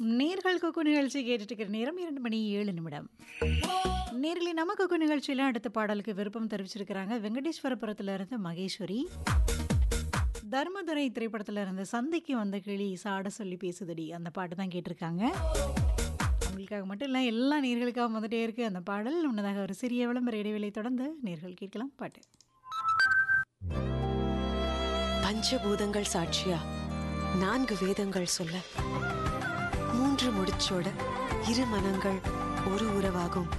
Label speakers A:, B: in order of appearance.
A: நேர்கள் குக்கு நிகழ்ச்சி கேட்டுட்டு இருக்கிற நேரம் 2:07. நேர்களே நம்ம குக்கு நிகழ்ச்சியில அடுத்த பாடலுக்கு விருப்பம் தெரிவிச்சிருக்கிறாங்க. வெங்கடேஸ்வரபுரத்துல இருந்து மகேஸ்வரி. தர்மதுரை திரைப்படத்துல இருந்து சந்தைக்கு வந்த கிளி சாட சொல்லி பேசுதடி அந்த பாட்டு தான் கேட்டிருக்காங்க. அவங்களுக்காக மட்டும் இல்லை, எல்லா நேர்களுக்காகவும் வந்துட்டே இருக்கு அந்த பாடல். முன்னதாக ஒரு சிறிய விளம்பர இடைவேளை தொடர்ந்து நேர்கள் கேட்கலாம் பாட்டு.
B: பஞ்சபூதங்கள் சாட்சியா 4 வேதங்கள் சொல்ல 3 முடிச்சோட 2 மனங்கள் ஒரு உறவாகும்.